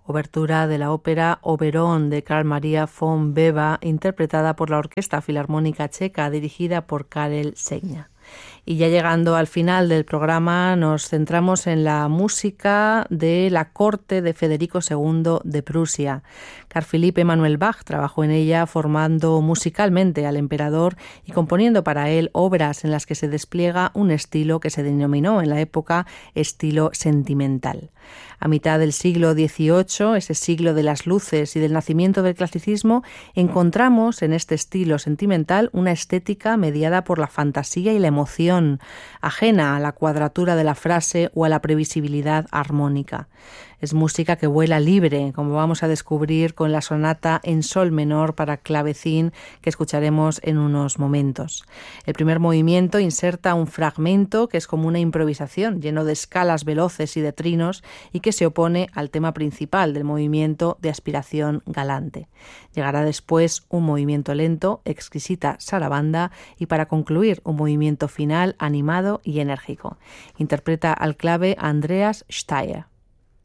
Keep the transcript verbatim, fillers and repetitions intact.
obertura de la ópera Oberon de Carl Maria von Weber, interpretada por la Orquesta Filarmónica Checa, dirigida por Karel Segna. Y ya llegando al final del programa nos centramos en la música de la corte de Federico segundo de Prusia. Carl Philipp Emanuel Bach trabajó en ella formando musicalmente al emperador y componiendo para él obras en las que se despliega un estilo que se denominó en la época estilo sentimental. A mitad del siglo dieciocho, ese siglo de las luces y del nacimiento del clasicismo, encontramos en este estilo sentimental una estética mediada por la fantasía y la emoción, ajena a la cuadratura de la frase o a la previsibilidad armónica. Es música que vuela libre, como vamos a descubrir con la sonata en sol menor para clavecín que escucharemos en unos momentos. El primer movimiento inserta un fragmento que es como una improvisación, lleno de escalas veloces y de trinos, y que se opone al tema principal del movimiento de aspiración galante. Llegará después un movimiento lento, exquisita sarabanda, y para concluir un movimiento final animado y enérgico. Interpreta al clave Andreas Steyr.